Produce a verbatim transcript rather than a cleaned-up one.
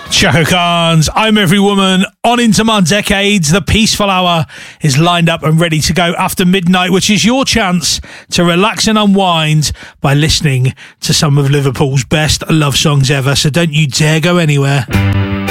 Chaka Khan's I'm Every Woman on Into My Decades. The Peaceful Hour is lined up and ready to go after midnight, which is your chance to relax and unwind by listening to some of Liverpool's best love songs ever. So don't you dare go anywhere.